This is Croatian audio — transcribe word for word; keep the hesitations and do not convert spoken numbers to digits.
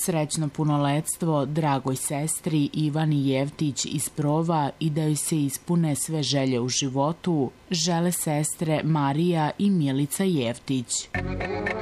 Srećno punoletstvo dragoj sestri Ivani Jevtić iz Prova i da joj se ispune sve želje u životu žele sestre Marija i Milica Jevtić.